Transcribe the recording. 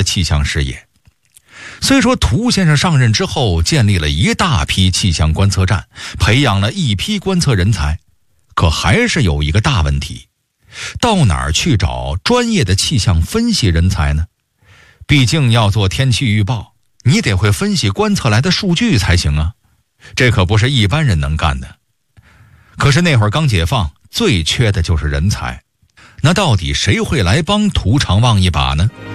气象事业。虽说涂先生上任之后建立了一大批气象观测站，培养了一批观测人才，可还是有一个大问题，到哪儿去找专业的气象分析人才呢？毕竟要做天气预报，你得会分析观测来的数据才行啊，这可不是一般人能干的。可是那会儿刚解放，最缺的就是人才，那到底谁会来帮涂长旺一把呢？